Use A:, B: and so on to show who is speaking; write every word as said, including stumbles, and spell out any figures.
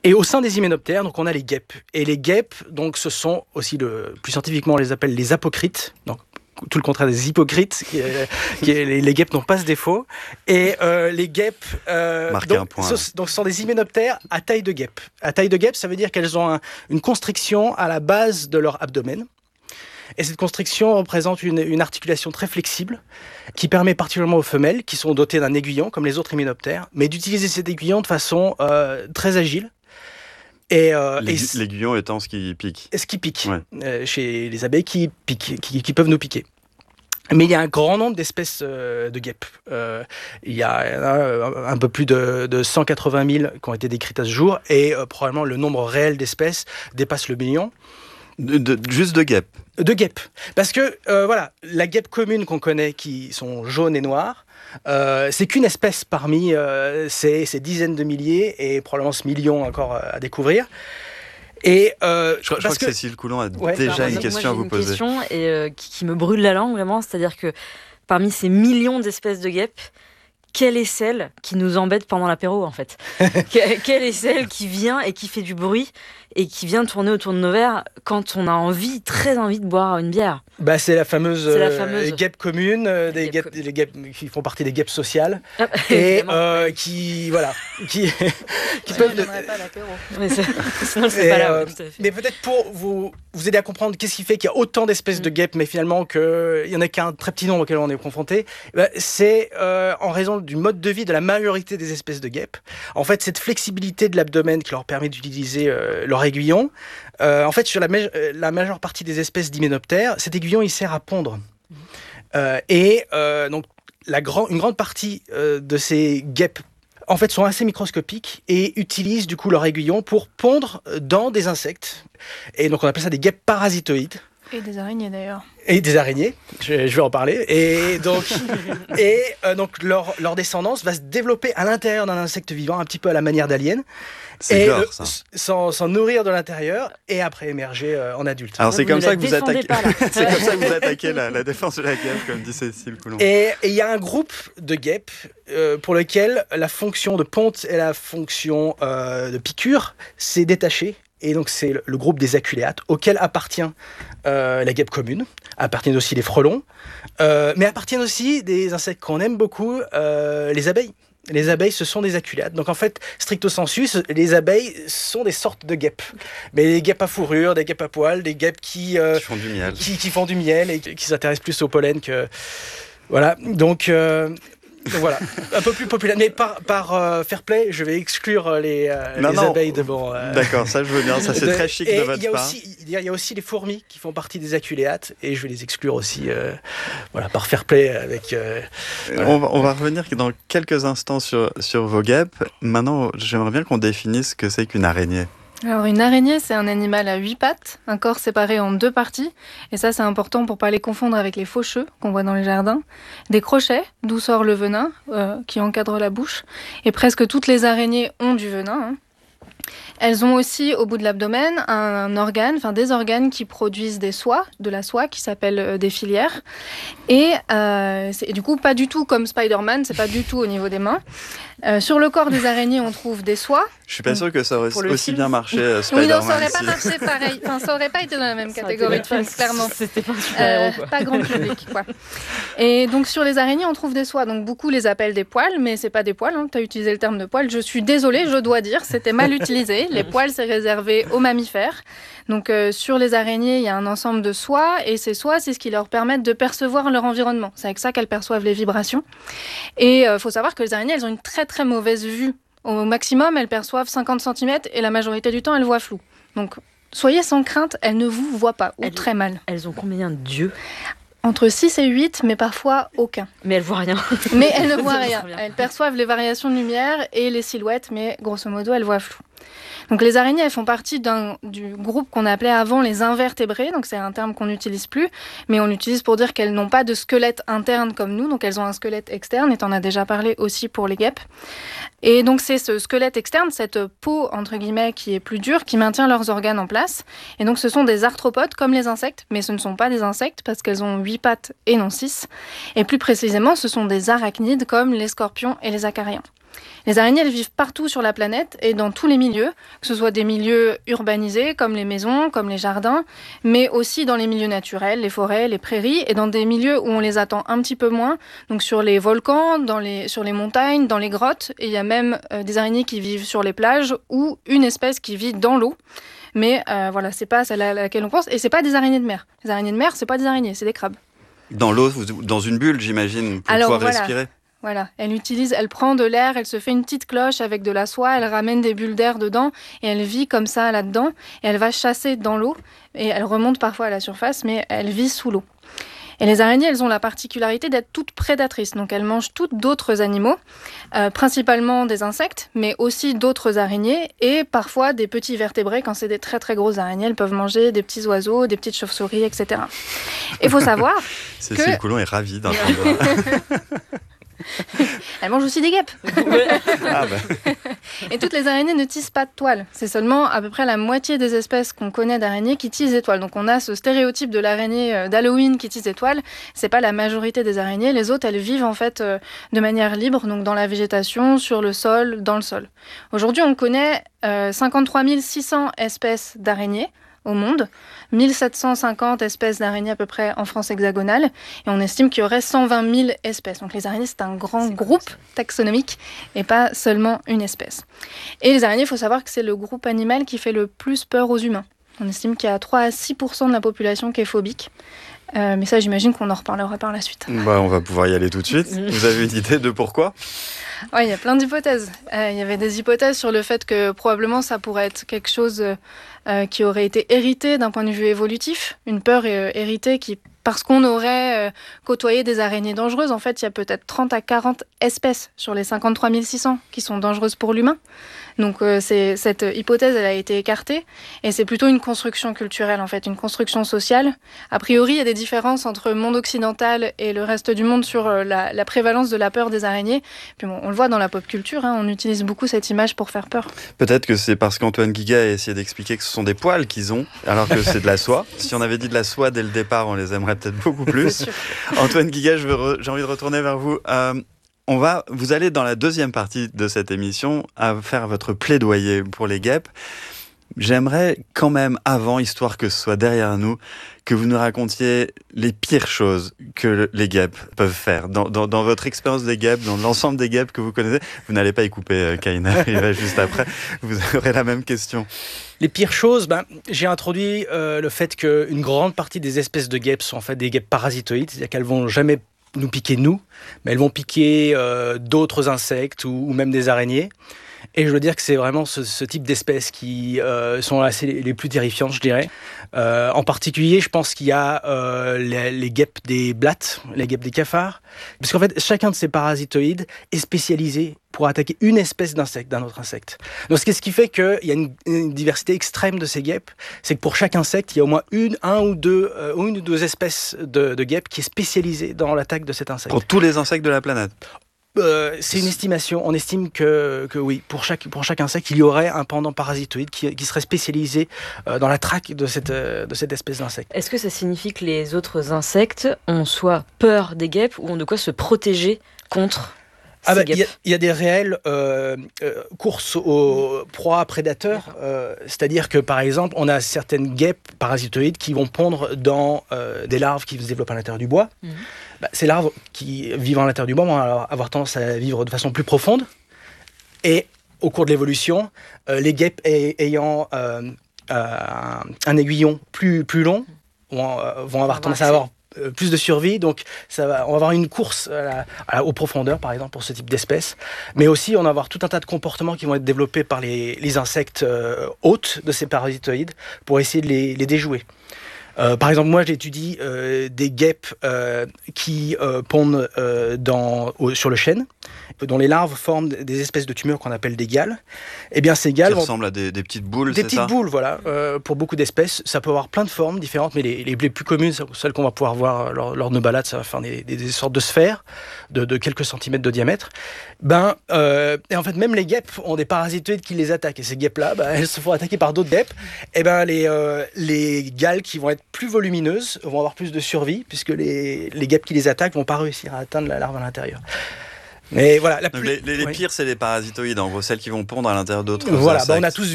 A: Et au sein des hyménoptères, donc on a les guêpes. Et les guêpes, donc ce sont aussi, le, plus scientifiquement, on les appelle les apocrites. Donc tout le contraire des hypocrites. Qui, euh, qui, les, les guêpes n'ont pas ce défaut. Et euh, les guêpes, euh, donc, ce, donc ce sont des hyménoptères à taille de guêpe. À taille de guêpe, ça veut dire qu'elles ont un, une constriction à la base de leur abdomen. Et cette constriction représente une, une articulation très flexible qui permet particulièrement aux femelles, qui sont dotées d'un aiguillon comme les autres hyménoptères, mais d'utiliser cet aiguillon de façon euh, très agile. Et, euh,
B: L'aigu- et l'aiguillon étant ce qui pique.
A: Ce qui pique,
B: ouais.
A: euh, chez les abeilles qui piquent, qui, qui peuvent nous piquer. Mais il y a un grand nombre d'espèces euh, de guêpes. Euh, il y a euh, un peu plus de, de cent quatre-vingt mille qui ont été décrites à ce jour, et euh, probablement le nombre réel d'espèces dépasse le million.
B: De, de, juste de guêpes.
A: De guêpes. Parce que, euh, voilà, la guêpe commune qu'on connaît, qui sont jaunes et noires, euh, c'est qu'une espèce parmi euh, ces, ces dizaines de milliers, et probablement ce million encore à découvrir. Et euh,
B: je, je crois que, que Cécile Coulon a
C: ouais,
B: déjà
C: alors,
B: une
C: moi,
B: question
C: moi,
B: à vous poser.
C: J'ai une question et, euh, qui, qui me brûle la langue, vraiment. C'est-à-dire que parmi ces millions d'espèces de guêpes, quelle est celle qui nous embête pendant l'apéro, en fait? Quelle est celle qui vient et qui fait du bruit et qui vient tourner autour de nos verres quand on a envie, très envie de boire une bière?
A: Bah, c'est la fameuse,
C: c'est la fameuse...
A: Euh, guêpe commune, euh, des guêpes,
C: guêpes...
A: les guêpes qui font partie des guêpes sociales,
C: ah,
A: et euh, qui, voilà, qui, qui
D: ouais,
A: peuvent...
D: Je ne viendrai pas à l'apéro.
C: Mais sinon, c'est pas là,
A: euh,
C: oui, tout à fait.
A: Mais peut-être pour vous, vous aider à comprendre qu'est-ce qui fait qu'il y a autant d'espèces mm. de guêpes, mais finalement qu'il n'y en a qu'un très petit nombre auquel on est confronté, bah, c'est euh, en raison du mode de vie de la majorité des espèces de guêpes. En fait, cette flexibilité de l'abdomen qui leur permet d'utiliser euh, leur aiguillon, euh, en fait, sur la, ma- la majeure partie des espèces d'hyménoptères, cet aiguillon, il sert à pondre. Mmh. Euh, et euh, donc, la grand, une grande partie euh, de ces guêpes, en fait, sont assez microscopiques et utilisent du coup leur aiguillon pour pondre dans des insectes. Et donc, on appelle ça des guêpes parasitoïdes.
D: Et des araignées d'ailleurs.
A: Et des araignées, je, je vais en parler. Et donc, et, euh, donc leur, leur descendance va se développer à l'intérieur d'un insecte vivant, un petit peu à la manière d'alien.
B: C'est
A: et
B: gore,
A: euh,
B: ça.
A: S'en, s'en nourrir de l'intérieur et après émerger euh, en adulte.
B: Alors, c'est
C: vous
B: comme,
C: ne
B: ça
C: la
B: que vous attaquez...
C: pas,
B: c'est comme ça que vous attaquez la, la défense de la guêpe, comme dit Cécile Coulon.
A: Et il y a un groupe de guêpes euh, pour lequel la fonction de ponte et la fonction euh, de piqûre s'est détachée. Et donc, c'est le, le groupe des aculéates, auquel appartient euh, la guêpe commune, appartiennent aussi les frelons, euh, mais appartiennent aussi des insectes qu'on aime beaucoup, euh, les abeilles. Les abeilles, ce sont des aculéates. Donc, en fait, stricto sensu, les abeilles sont des sortes de guêpes. Mais des guêpes à fourrure, des guêpes à poils, des guêpes qui, euh,
B: qui font du miel.
A: Qui, qui font du miel et qui s'intéressent plus au pollen que... Voilà, donc... Euh, Donc voilà, un peu plus populaire. Mais par, par euh, fair play, je vais exclure les, euh,
B: non,
A: les
B: non.
A: abeilles de mon... Euh...
B: D'accord, ça je veux bien, ça c'est
A: de...
B: très chic
A: et
B: de votre
A: y a
B: part.
A: Aussi, il y a aussi les fourmis qui font partie des aculéates et je vais les exclure aussi euh, voilà, par fair play. Avec, euh, voilà.
B: on, va, on va revenir dans quelques instants sur, sur vos guêpes. Maintenant, j'aimerais bien qu'on définisse ce que c'est qu'une araignée.
D: Alors une araignée, c'est un animal à huit pattes, un corps séparé en deux parties, et ça c'est important pour ne pas les confondre avec les faucheux qu'on voit dans les jardins. Des crochets, d'où sort le venin, euh, qui encadre la bouche, et presque toutes les araignées ont du venin. Hein. Elles ont aussi au bout de l'abdomen un organe, enfin des organes qui produisent des soies, de la soie qui s'appelle euh, des filières. Et euh, c'est du coup pas du tout comme Spider-Man, c'est pas du tout au niveau des mains. Euh, sur le corps des araignées, on trouve des soies.
B: Je suis pas sûr que ça aurait aussi
C: film.
B: bien marché euh, Spider-Man.
D: Oui, non, ça aurait pas
B: si.
D: marché pareil. Enfin, ça aurait pas été dans la même
C: ça
D: catégorie de films, clairement.
C: C'était pas un super-héros, quoi.
D: Euh, pas grand public, quoi. Et donc sur les araignées, on trouve des soies. Donc beaucoup les appellent des poils, mais c'est pas des poils. Hein. Tu as utilisé le terme de poils. Je suis désolée, je dois dire, c'était mal utilisé. Les poils, c'est réservé aux mammifères. Donc euh, sur les araignées, il y a un ensemble de soies, et ces soies, c'est ce qui leur permet de percevoir leur environnement. C'est avec ça qu'elles perçoivent les vibrations. Et il euh, faut savoir que les araignées, elles ont une très très mauvaise vue. Au maximum, elles perçoivent cinquante centimètres, et la majorité du temps, elles voient flou. Donc soyez sans crainte, elles ne vous voient pas, ou
C: elles,
D: très mal.
C: Elles ont combien d'yeux ?
D: Entre six et huit, mais parfois aucun.
C: Mais elles voient rien.
D: Mais elles ne voient rien. Elles perçoivent les variations de lumière et les silhouettes, mais grosso modo, elles voient flou. Donc les araignées, elles font partie d'un, du groupe qu'on appelait avant les invertébrés, donc c'est un terme qu'on n'utilise plus, mais on l'utilise pour dire qu'elles n'ont pas de squelette interne comme nous, donc elles ont un squelette externe, et tu en as déjà parlé aussi pour les guêpes. Et donc c'est ce squelette externe, cette peau entre guillemets qui est plus dure, qui maintient leurs organes en place. Et donc ce sont des arthropodes comme les insectes, mais ce ne sont pas des insectes parce qu'elles ont huit pattes et non six. Et plus précisément, ce sont des arachnides comme les scorpions et les acariens. Les araignées, elles vivent partout sur la planète et dans tous les milieux, que ce soit des milieux urbanisés comme les maisons, comme les jardins, mais aussi dans les milieux naturels, les forêts, les prairies, et dans des milieux où on les attend un petit peu moins, donc sur les volcans, dans les, sur les montagnes, dans les grottes, et il y a même euh, des araignées qui vivent sur les plages ou une espèce qui vit dans l'eau. Mais euh, voilà, c'est pas celle à laquelle on pense, et c'est pas des araignées de mer. Les araignées de mer, c'est pas des araignées, c'est des crabes.
B: Dans l'eau, dans une bulle, j'imagine, pour
D: Alors,
B: pouvoir
D: voilà.
B: respirer.
D: Voilà, elle utilise, elle prend de l'air, elle se fait une petite cloche avec de la soie, elle ramène des bulles d'air dedans et elle vit comme ça là-dedans et elle va chasser dans l'eau et elle remonte parfois à la surface mais elle vit sous l'eau. Et les araignées, elles ont la particularité d'être toutes prédatrices, donc elles mangent toutes d'autres animaux, euh, principalement des insectes, mais aussi d'autres araignées et parfois des petits vertébrés. Quand c'est des très très grosses araignées, elles peuvent manger des petits oiseaux, des petites chauves-souris, et cetera. Et il faut savoir
B: Cécile
D: que...
B: Coulon est ravie d'entendre.
D: Elle mange aussi des guêpes.
B: Ah bah.
D: Et toutes les araignées ne tissent pas de toile. C'est seulement à peu près la moitié des espèces qu'on connaît d'araignées qui tissent des toiles. Donc on a ce stéréotype de l'araignée d'Halloween qui tisse des toiles. C'est pas la majorité des araignées. Les autres, elles vivent en fait euh, de manière libre, donc dans la végétation, sur le sol, dans le sol. Aujourd'hui, on connaît euh, cinquante-trois mille six cents espèces d'araignées au monde, mille sept cent cinquante espèces d'araignées à peu près en France hexagonale, et on estime qu'il y aurait cent vingt mille espèces. Donc les araignées, c'est un grand c'est groupe taxonomique et pas seulement une espèce. Et les araignées, il faut savoir que c'est le groupe animal qui fait le plus peur aux humains. On estime qu'il y a trois à six pour cent de la population qui est phobique. Euh, mais ça, j'imagine qu'on en reparlera par la suite.
B: Bah, on va pouvoir y aller tout de suite. Vous avez une idée de pourquoi ?
D: Oui, il y a plein d'hypothèses. Euh, il y avait des hypothèses sur le fait que probablement ça pourrait être quelque chose euh, qui aurait été hérité d'un point de vue évolutif, une peur euh, héritée qui, parce qu'on aurait euh, côtoyé des araignées dangereuses, en fait, il y a peut-être trente à quarante espèces sur les cinquante-trois mille six cents qui sont dangereuses pour l'humain. Donc euh, c'est, cette hypothèse, elle a été écartée et c'est plutôt une construction culturelle, en fait, une construction sociale. A priori, il y a des différences entre le monde occidental et le reste du monde sur euh, la, la prévalence de la peur des araignées. Puis bon, on le voit dans la pop culture, hein, on utilise beaucoup cette image pour faire peur.
B: Peut-être que c'est parce qu'Antoine Guiga a essayé d'expliquer que ce sont des poils qu'ils ont, alors que c'est de la soie. Si on avait dit de la soie dès le départ, on les aimerait peut-être beaucoup plus. Antoine Guiga, je veux re- j'ai envie de retourner vers vous. Euh, On va, vous allez dans la deuxième partie de cette émission à faire votre plaidoyer pour les guêpes. J'aimerais quand même, avant, histoire que ce soit derrière nous, que vous nous racontiez les pires choses que les guêpes peuvent faire. Dans, dans, dans votre expérience des guêpes, dans l'ensemble des guêpes que vous connaissez, vous n'allez pas y couper, Kaina arrive juste après, vous aurez la même question.
A: Les pires choses, ben, j'ai introduit euh, le fait qu'une grande partie des espèces de guêpes sont en fait des guêpes parasitoïdes, c'est-à-dire qu'elles vont jamais nous piquer nous, mais elles vont piquer euh, d'autres insectes ou, ou même des araignées. Et je veux dire que c'est vraiment ce, ce type d'espèces qui euh, sont assez les, les plus terrifiantes, je dirais. Euh, en particulier, je pense qu'il y a euh, les, les guêpes des blattes, les guêpes des cafards. Parce qu'en fait, chacun de ces parasitoïdes est spécialisé pour attaquer une espèce d'insecte, d'un autre insecte. Donc, ce qui fait qu'il y a une, une diversité extrême de ces guêpes, c'est que pour chaque insecte, il y a au moins une, un ou deux, euh, une ou deux espèces de, de guêpes qui est spécialisée dans l'attaque de cet insecte.
B: Pour tous les insectes de la planète ?
A: Euh, c'est une estimation. On estime que, que oui, pour chaque, pour chaque insecte, il y aurait un pendant parasitoïde qui, qui serait spécialisé euh, dans la traque de cette, euh, de cette espèce d'insecte.
C: Est-ce que ça signifie que les autres insectes ont soit peur des guêpes ou ont de quoi se protéger contre
A: Ah bah,
C: ces
A: il y,
C: guêpes ?
A: y a des réelles euh, euh, courses aux proies prédateurs. Euh, c'est-à-dire que, par exemple, on a certaines guêpes parasitoïdes qui vont pondre dans euh, des larves qui se développent à l'intérieur du bois. Mmh. Bah, ces larves qui vivent à l'intérieur du bois vont avoir tendance à vivre de façon plus profonde. Et au cours de l'évolution, euh, les guêpes ay- ayant euh, euh, un, un aiguillon plus, plus long vont, euh, vont avoir tendance à avoir euh, plus de survie. Donc ça va, on va avoir une course à la, à la, aux profondeurs, par exemple, pour ce type d'espèces. Mais aussi, on va avoir tout un tas de comportements qui vont être développés par les, les insectes euh, hôtes de ces parasitoïdes pour essayer de les, les déjouer. Euh, par exemple, moi, j'étudie euh, des guêpes euh, qui euh, pondent euh, dans, au, sur le chêne, dont les larves forment des espèces de tumeurs qu'on appelle des galles. Eh bien, ces galles
B: qui ressemblent à des, des petites boules,
A: des
B: c'est
A: petites
B: ça
A: boules, voilà. Euh, pour beaucoup d'espèces, ça peut avoir plein de formes différentes, mais les, les, les plus communes, celles qu'on va pouvoir voir lors, lors de nos balades, ça va faire des, des, des sortes de sphères de, de quelques centimètres de diamètre. Ben, euh, et en fait, même les guêpes ont des parasitoïdes qui les attaquent. Et ces guêpes-là, ben, elles se font attaquer par d'autres guêpes. Et ben, les, euh, les galles qui vont être plus volumineuses vont avoir plus de survie, puisque les, les guêpes qui les attaquent vont pas réussir à atteindre la larve à l'intérieur. Et voilà, la
B: Donc
A: plus...
B: les, les, les
A: oui.
B: pires, c'est les parasitoïdes, en gros, celles qui vont pondre à l'intérieur d'autres
A: Voilà, bah
B: insectes.
A: on a tous